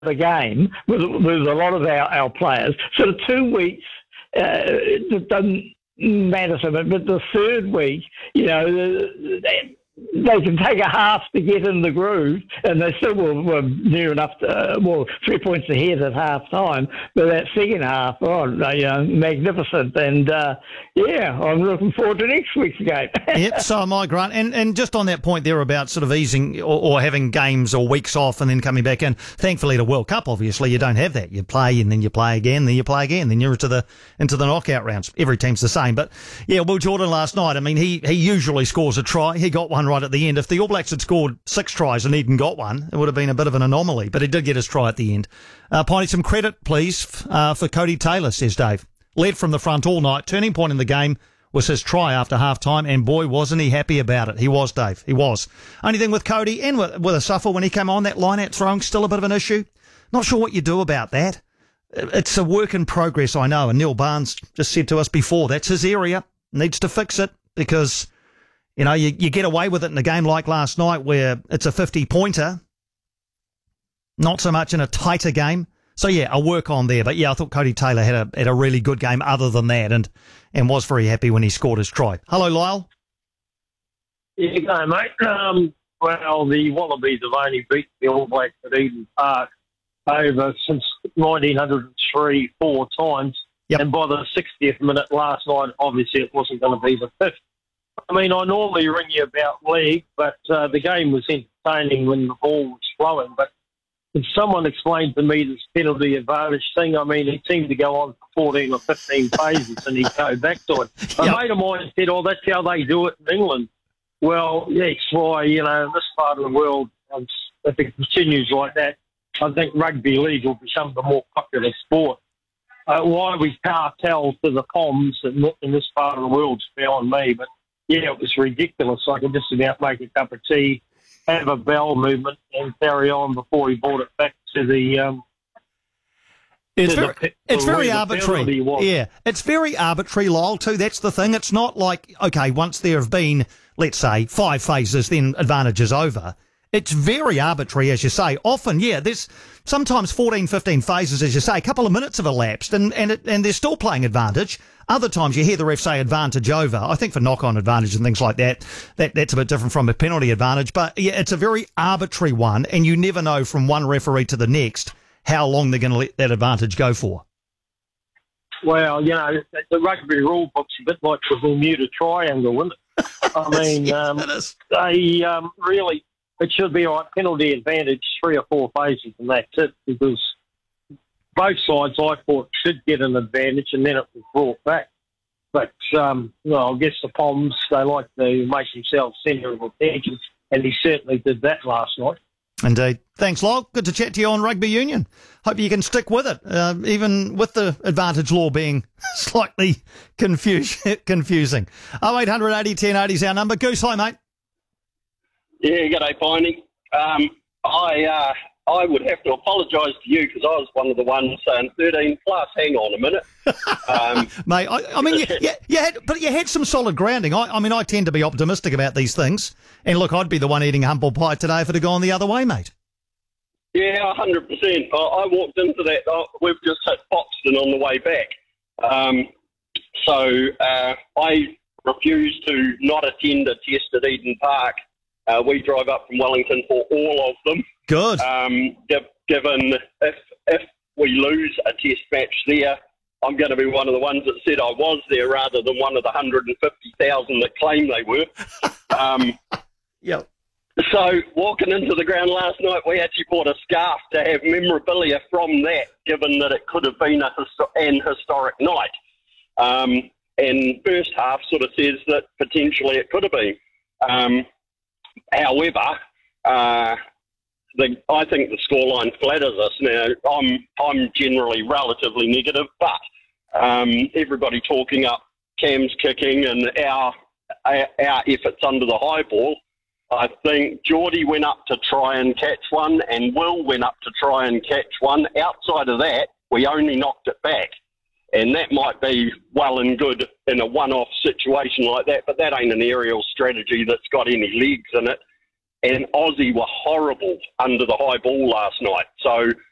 the game with a lot of our players. Sort of 2 weeks, it doesn't matter so much, but the third week, they can take a half to get in the groove, and they still were near enough to, 3 points ahead at half time. But that second half, magnificent. And, I'm looking forward to next week's game. Yep, so am I, Grant. And just on that point there about sort of easing or having games or weeks off and then coming back in, thankfully the World Cup, obviously, you don't have that. You play and then you play again, then you play again, then you're into the knockout rounds. Every team's the same. But, yeah, Will Jordan last night, I mean, he usually scores a try. He got one right at the end. If the All Blacks had scored 6 tries and Eden got one, it would have been a bit of an anomaly, but he did get his try at the end. Piney, some credit, please, for Cody Taylor, says Dave. Led from the front all night. Turning point in the game was his try after half-time, and boy, wasn't he happy about it. He was, Dave. He was. Only thing with Cody and with a suffer when he came on, that line-out throwing, still a bit of an issue. Not sure what you do about that. It's a work in progress, I know, and Neil Barnes just said to us before, that's his area. Needs to fix it because... you get away with it in a game like last night where it's a 50-pointer, not so much in a tighter game. So, yeah, I'll work on there. But, yeah, I thought Cody Taylor had a really good game other than that and was very happy when he scored his try. Hello, Lyle. Yeah, go, mate. The Wallabies have only beat the All Blacks at Eden Park over since 1903 4 times. Yep. And by the 60th minute last night, obviously it wasn't going to be the 5th. I mean, I normally ring you about league, but the game was entertaining when the ball was flowing. But if someone explained to me this penalty advantage thing, I mean, it seemed to go on for 14 or 15 phases and he'd go back to it. A mate of mine said, that's how they do it in England. Well, yes, why, in this part of the world, if it continues like that, I think rugby league will become the more popular sport. Why we cartel to the Poms in this part of the world is beyond me, but yeah, it was ridiculous. I could just about make a cup of tea, have a bowel movement, and carry on before he brought it back to the. It's very arbitrary. Yeah, it's very arbitrary, Lyle, too. That's the thing. It's not like, okay, once there have been, let's say, 5 phases, then advantage is over. It's very arbitrary, as you say. Often, yeah, there's sometimes 14, 15 phases, as you say, a couple of minutes have elapsed, and they're still playing advantage. Other times you hear the ref say advantage over. I think for knock-on advantage and things like that, that's a bit different from a penalty advantage. But, yeah, it's a very arbitrary one, and you never know from one referee to the next how long they're going to let that advantage go for. Well, the rugby rule book's a bit like the Bermuda Triangle, isn't it? I mean, yes, they really... It should be like penalty advantage 3 or 4 phases and that's it, because both sides, I thought, should get an advantage and then it was brought back. But, I guess the Poms, they like to make themselves centre of attention, and he certainly did that last night. Indeed. Thanks, Lyle. Good to chat to you on Rugby Union. Hope you can stick with it, even with the advantage law being slightly confusing. 0800 80 1080 is our number. Goose, hi, mate. Yeah, g'day, Piney. I would have to apologise to you because I was one of the ones saying 13 plus. Hang on a minute, mate. I mean, you had some solid grounding. I tend to be optimistic about these things. And look, I'd be the one eating humble pie today if it had gone the other way, mate. Yeah, 100%. I walked into that. We've just hit Foxton on the way back, so I refused to not attend a test at Eden Park. We drive up from Wellington for all of them. Good. Given if we lose a test match there, I'm going to be one of the ones that said I was there rather than one of the 150,000 that claim they were. Yep. So walking into the ground last night, we actually bought a scarf to have memorabilia from that, given that it could have been an historic night. And first half sort of says that potentially it could have been. However, I think the scoreline flatters us. Now, I'm generally relatively negative, but everybody talking up Cam's kicking and our efforts under the high ball, I think Geordie went up to try and catch one and Will went up to try and catch one. Outside of that, we only knocked it back. And that might be well and good in a one-off situation like that, but that ain't an aerial strategy that's got any legs in it. And Aussie were horrible under the high ball last night. So